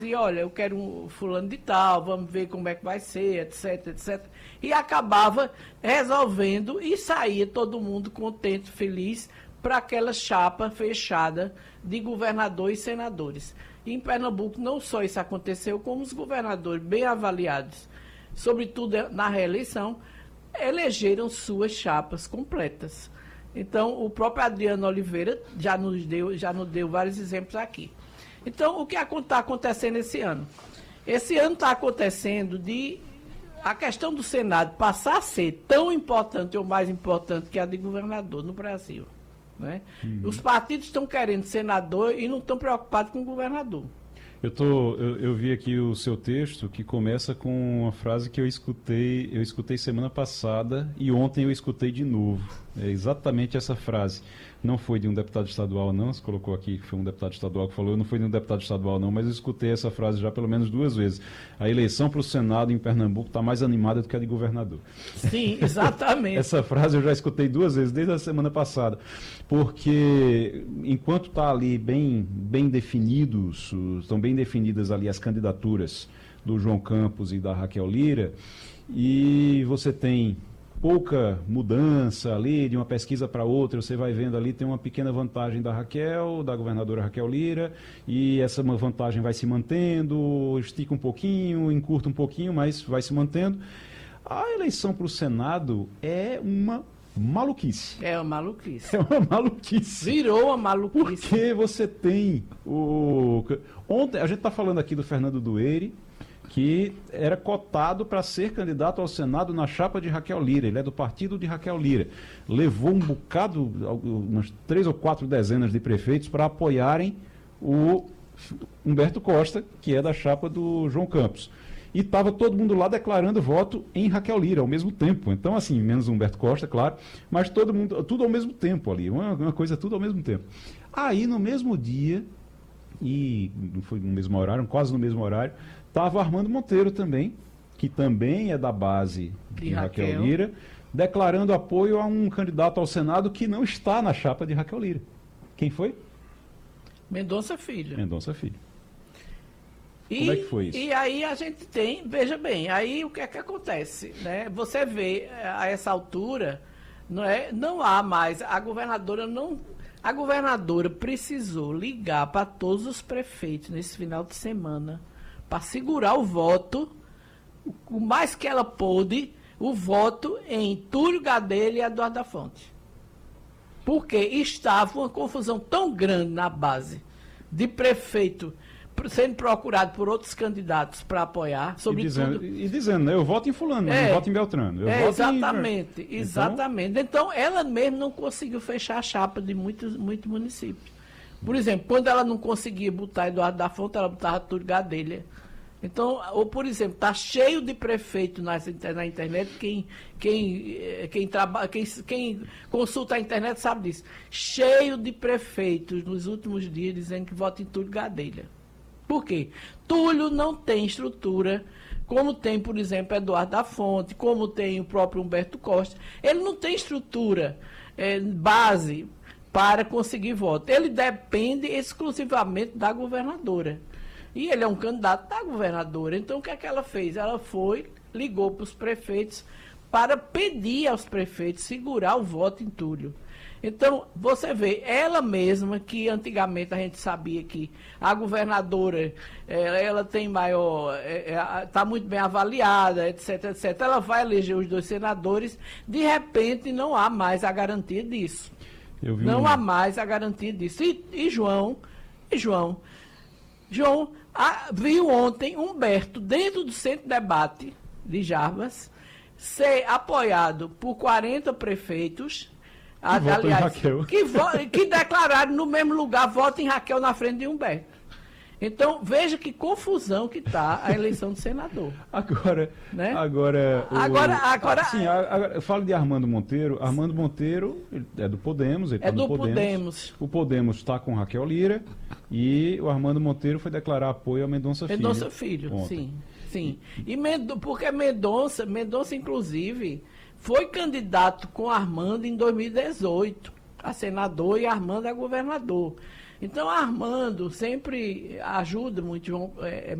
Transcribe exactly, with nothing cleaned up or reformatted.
e olha, eu quero um fulano de tal, vamos ver como é que vai ser, etc, etcétera. E acabava resolvendo e saía todo mundo contente, feliz, para aquela chapa fechada de governador e senadores. E em Pernambuco não só isso aconteceu, como os governadores bem avaliados, sobretudo na reeleição, elegeram suas chapas completas. Então, o próprio Adriano Oliveira já nos deu, já nos deu vários exemplos aqui. Então, o que está acontecendo esse ano? Esse ano está acontecendo de a questão do Senado passar a ser tão importante ou mais importante que a de governador no Brasil. Né? Uhum. Os partidos estão querendo senador e não estão preocupados com o governador. Eu, tô, eu, eu vi aqui o seu texto que começa com uma frase que eu escutei, eu escutei semana passada e ontem eu escutei de novo. É exatamente essa frase. Não foi de um deputado estadual, não. Você colocou aqui que foi um deputado estadual que falou, não foi de um deputado estadual, não, mas eu escutei essa frase já pelo menos duas vezes. A eleição para o Senado em Pernambuco está mais animada do que a de governador. Sim, exatamente. Essa frase eu já escutei duas vezes, desde a semana passada. Porque enquanto está ali bem, bem definidos, estão bem definidas ali as candidaturas do João Campos e da Raquel Lira, e você tem pouca mudança ali de uma pesquisa para outra, você vai vendo ali, tem uma pequena vantagem da Raquel, da governadora Raquel Lira, e essa vantagem vai se mantendo, estica um pouquinho, encurta um pouquinho, mas vai se mantendo. A eleição para o Senado é uma maluquice. É uma maluquice. É uma maluquice. Virou uma maluquice. Porque você tem o... Ontem, a gente está falando aqui do Fernando Dueire, que era cotado para ser candidato ao Senado na chapa de Raquel Lira. Ele é do partido de Raquel Lira. Levou um bocado, umas três ou quatro dezenas de prefeitos para apoiarem o Humberto Costa, que é da chapa do João Campos. E estava todo mundo lá declarando voto em Raquel Lira ao mesmo tempo. Então, assim, menos Humberto Costa, claro, mas todo mundo, tudo ao mesmo tempo ali, uma, uma coisa tudo ao mesmo tempo. Aí, no mesmo dia, e não foi no mesmo horário, quase no mesmo horário, estava Armando Monteiro também, que também é da base de, de Raquel. Raquel Lira, declarando apoio a um candidato ao Senado que não está na chapa de Raquel Lira. Quem foi? Mendonça Filho. Mendonça Filho. E, Como é que foi isso? E aí a gente tem, veja bem, aí o que é que acontece, né? Você vê a essa altura, não é, não há mais, a governadora não, a governadora precisou ligar para todos os prefeitos nesse final de semana para segurar o voto, o mais que ela pôde, o voto em Túlio Gadelha e Eduardo da Fonte. Porque estava uma confusão tão grande na base de prefeito sendo procurado por outros candidatos para apoiar, sobretudo... E dizendo, e dizendo, né, eu voto em fulano, é, eu voto em Beltrano. Eu é, voto exatamente, em... exatamente. Então, então, ela mesmo não conseguiu fechar a chapa de muitos, muitos municípios. Por exemplo, quando ela não conseguia botar Eduardo da Fonte, ela botava Túlio Gadelha. Então, ou por exemplo, está cheio de prefeitos na, na internet, quem, quem, quem, traba, quem, quem consulta a internet sabe disso, cheio de prefeitos nos últimos dias dizendo que vota em Túlio Gadelha. Por quê? Túlio não tem estrutura, como tem, por exemplo, Eduardo da Fonte, como tem o próprio Humberto Costa. Ele não tem estrutura, é, base para conseguir voto. Ele depende exclusivamente da governadora. E ele é um candidato da governadora. Então, o que é que ela fez? Ela foi, ligou para os prefeitos para pedir aos prefeitos segurar o voto em Túlio. Então, você vê, ela mesma, que antigamente a gente sabia que a governadora, ela, ela tem maior, está é, muito bem avaliada, etc, etcétera. Ela vai eleger os dois senadores, de repente não há mais a garantia disso. Eu vi não um... há mais a garantia disso. E, e João, e João, João a, viu ontem Humberto, dentro do centro de debate de Jarbas, ser apoiado por quarenta prefeitos, que, aliás, que, vo, que declararam no mesmo lugar, voto em Raquel na frente de Humberto. Então, veja que confusão que está a eleição do senador. Agora, né? agora, o, agora, agora, assim, agora, eu falo de Armando Monteiro. Armando Monteiro é do Podemos. Ele é tá do no Podemos. Podemos. O Podemos está com Raquel Lira e o Armando Monteiro foi declarar apoio a Mendonça Filho. Mendonça Filho, ontem. sim, sim. E Mendo, porque Mendonça, Mendonça inclusive foi candidato com Armando em dois mil e dezoito, a senador, e Armando a governador. Então, Armando sempre ajuda muito, João, é,